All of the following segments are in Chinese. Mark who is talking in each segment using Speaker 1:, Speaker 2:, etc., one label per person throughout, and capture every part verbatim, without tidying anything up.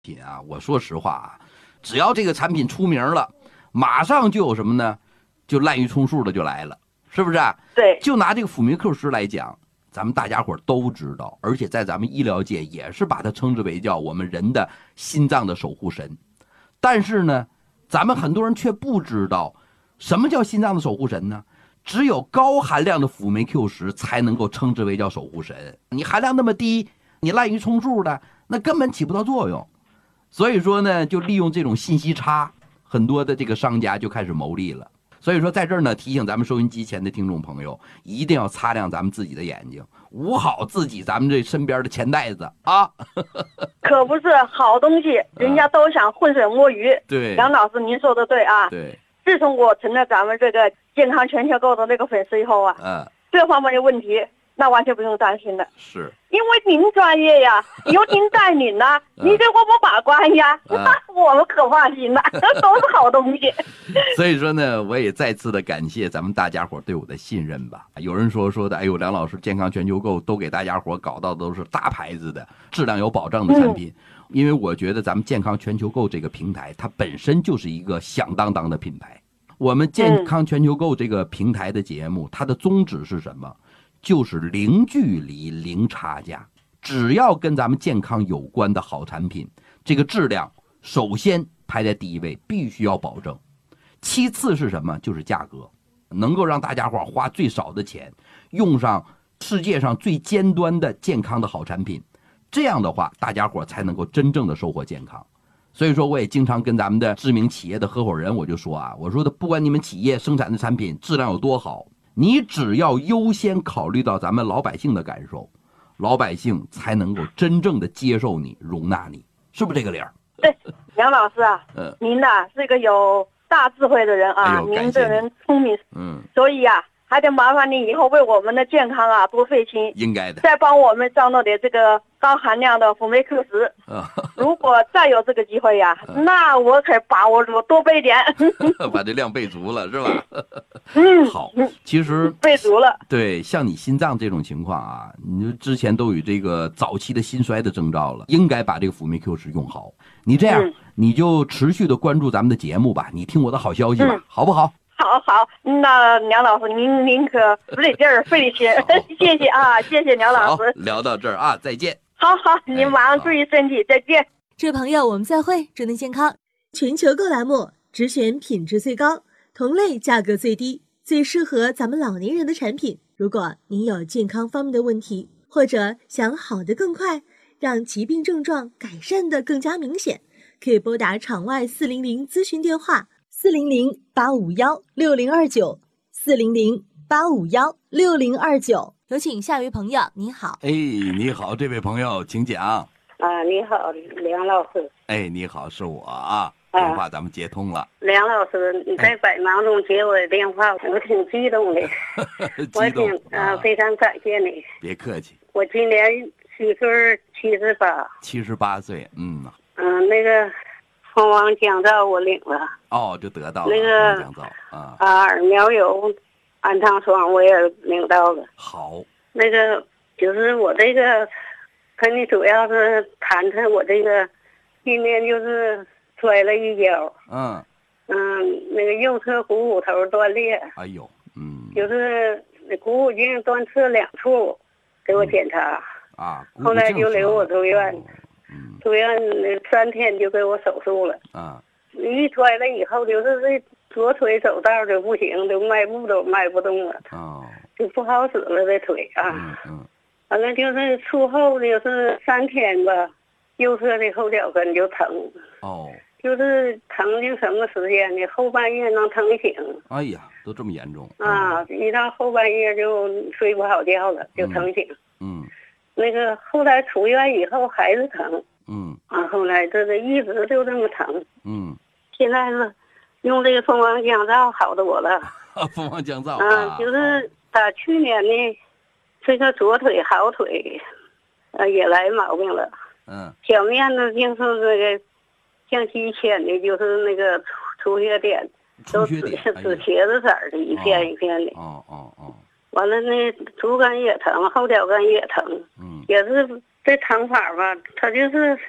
Speaker 1: 品啊，我说实话啊，只要这个产品出名了，马上就有什么呢？就滥竽充数的就来了，是不是啊？
Speaker 2: 对，
Speaker 1: 就拿这个辅酶 Q 十来讲，咱们大家伙都知道，而且在咱们医疗界也是把它称之为叫我们人的心脏的守护神。但是呢，咱们很多人却不知道什么叫心脏的守护神呢？只有高含量的辅酶 Q 十才能够称之为叫守护神。你含量那么低，你滥竽充数的，那根本起不到作用。所以说呢，就利用这种信息差，很多的这个商家就开始牟利了。所以说在这儿呢，提醒咱们收音机前的听众朋友，一定要擦亮咱们自己的眼睛，捂好自己咱们这身边的钱袋子啊。
Speaker 2: 可不是好东西，人家都想浑水摸鱼。
Speaker 1: 对，
Speaker 2: 梁老师您说的对啊。
Speaker 1: 对，
Speaker 2: 自从我成了咱们这个健康全球购的那个粉丝以后啊，
Speaker 1: 嗯，
Speaker 2: 这方面的问题那完全不用担心的。
Speaker 1: 是，
Speaker 2: 因为您专业呀，由您带领呐、啊，您给我们把关呀，
Speaker 1: 嗯、
Speaker 2: 那我们可放心了，都是好东西。
Speaker 1: 所以说呢，我也再次的感谢咱们大家伙对我的信任吧。有人说说的，哎呦，梁老师健康全球购都给大家伙搞到的都是大牌子的、质量有保障的产品。嗯，因为我觉得咱们健康全球购这个平台，它本身就是一个响当当的品牌。我们健康全球购这个平台的节目，它的宗旨是什么？就是零距离、零差价。只要跟咱们健康有关的好产品，这个质量首先排在第一位，必须要保证。其次是什么？就是价格，能够让大家伙花最少的钱，用上世界上最尖端的健康的好产品。这样的话，大家伙才能够真正的收获健康。所以说，我也经常跟咱们的知名企业的合伙人，我就说啊，我说的不管你们企业生产的产品质量有多好，你只要优先考虑到咱们老百姓的感受，老百姓才能够真正的接受你、容纳你，是不是这个理儿？
Speaker 2: 对，梁老师啊，
Speaker 1: 嗯，
Speaker 2: 您呐是个有大智慧的人啊，
Speaker 1: 哎、
Speaker 2: 您这人聪明，
Speaker 1: 嗯，
Speaker 2: 所以啊，还得麻烦你以后为我们的健康啊多费心，
Speaker 1: 应该的，
Speaker 2: 再帮我们招弄点这个高含量的辅酶 Q 十。如果再有这个机会呀、啊，那我可把握住多备点，
Speaker 1: 把这量备足了，是吧？
Speaker 2: 嗯，
Speaker 1: 好，其实
Speaker 2: 备足了。
Speaker 1: 对，像你心脏这种情况啊，你之前都有这个早期的心衰的征兆了，应该把这个辅酶 Q 十用好。你这样，嗯、你就持续的关注咱们的节目吧，你听我的好消息吧，嗯、好不好？
Speaker 2: 好好，那梁老师您您可费劲儿费心，谢谢啊，谢谢梁老师。
Speaker 1: 聊到这儿啊，再见。
Speaker 2: 好好，您马上注意身体，再见。
Speaker 3: 这位朋友，我们再会，祝您健康。全球购栏目只选品质最高、同类价格最低、最适合咱们老年人的产品。如果您有健康方面的问题，或者想好得更快，让疾病症状改善得更加明显，可以拨打场外四零零咨询电话四零零八五幺六零二九四零零八五幺六零二九。有请下一位朋友，你好。
Speaker 1: 哎，你好，这位朋友，请讲。
Speaker 4: 啊，你好，梁老师。
Speaker 1: 哎，你好，是我啊，电话咱们接通了。
Speaker 4: 梁老师，你在百忙中接我的电话，我挺激动的。我挺啊，非常感谢你。
Speaker 1: 别客气。
Speaker 4: 我今年虚岁七十八。
Speaker 1: 七十八岁，嗯。
Speaker 4: 嗯，那个蜂王降噪我领了。
Speaker 1: 哦，就得到了
Speaker 4: 那个
Speaker 1: 降噪啊。
Speaker 4: 啊，耳苗油、安糖霜我也领到了。
Speaker 1: 好。
Speaker 4: 那个就是我这个。跟你主要是谈谈我这个，今年就是摔了一跤，
Speaker 1: 嗯，
Speaker 4: 嗯，那个右侧股骨头断裂，
Speaker 1: 哎呦，嗯，
Speaker 4: 就是股骨颈断侧两处，给我检查，
Speaker 1: 嗯、啊，
Speaker 4: 后来就留我住院，
Speaker 1: 嗯，
Speaker 4: 住院三天就给我手术了，
Speaker 1: 啊，
Speaker 4: 一摔了以后就是这左腿走道就不行，就迈步都迈不动了，
Speaker 1: 哦，
Speaker 4: 就不好使了这腿啊，
Speaker 1: 嗯嗯。
Speaker 4: 完了就是术后就是三天吧，右侧的后脚跟就疼。
Speaker 1: 哦。
Speaker 4: 就是疼经什么时间呢？后半夜能疼醒。
Speaker 1: 哎呀，都这么严重。
Speaker 4: 啊，
Speaker 1: 嗯、
Speaker 4: 一到后半夜就睡不好觉了，就疼醒。
Speaker 1: 嗯。
Speaker 4: 那个后来出院以后还是疼。
Speaker 1: 嗯。
Speaker 4: 啊，后来这个一直就这么疼。
Speaker 1: 嗯。
Speaker 4: 现在是用这个蜂王降噪好多了。
Speaker 1: 蜂王降噪。
Speaker 4: 啊，就是打去年呢。这个左腿好腿，呃，也来毛病了。
Speaker 1: 嗯。
Speaker 4: 表面呢就是那个像鸡铅的，就是那个出出血点，都紫紫茄子色的，一片一片的。
Speaker 1: 哦哦哦。
Speaker 4: 完了那足跟也疼，后脚跟也疼。
Speaker 1: 嗯。
Speaker 4: 也是这疼法吧，它就是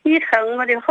Speaker 4: 一疼我就